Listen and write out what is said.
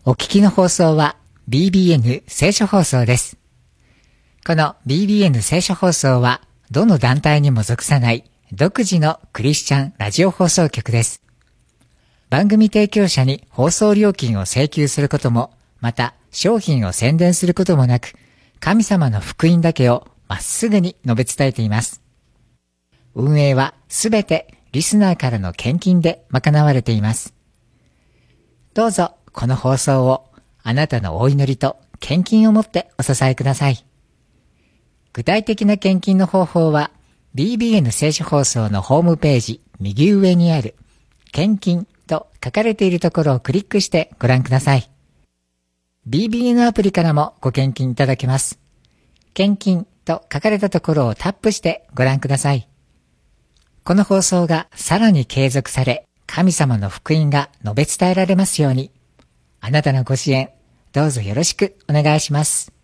お聞きの放送は BBN 聖書放送です。この BBN 聖書放送はどの団体にも属さない独自のクリスチャンラジオ放送局です。番組提供者に放送料金を請求することも、また商品を宣伝することもなく、神様の福音だけをまっすぐに述べ伝えています。運営はすべてリスナーからの献金で賄われています。どうぞこの放送をあなたのお祈りと献金をもってお支えください。具体的な献金の方法は BBN 聖書放送のホームページ右上にある献金と書かれているところをクリックしてご覧ください。BBN アプリからもご献金いただけます。献金と書かれたところをタップしてご覧ください。この放送がさらに継続され、神様の福音が述べ伝えられますように、あなたのご支援、どうぞよろしくお願いします。